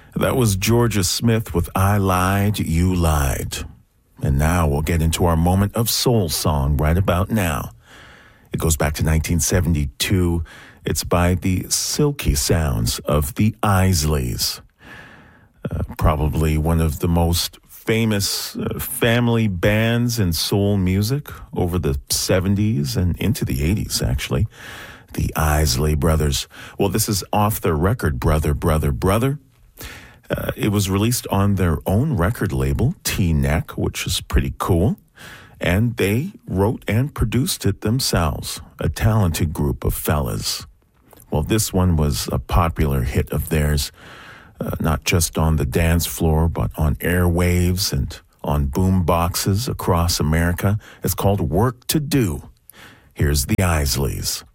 That was Georgia Smith with I Lied, You Lied. And now we'll get into our moment of soul song right about now. It goes back to 1972. It's by the Silky Sounds of the Isleys. Probably one of the most famous family bands in soul music over the 70s and into the 80s, actually. The Isley Brothers. Well, this is off their record, Brother, Brother, Brother. It was released on their own record label, T-Neck, which is pretty cool. And they wrote and produced it themselves, a talented group of fellas. Well, this one was a popular hit of theirs, not just on the dance floor, but on airwaves and on boom boxes across America. It's called Work to Do. Here's the Isleys.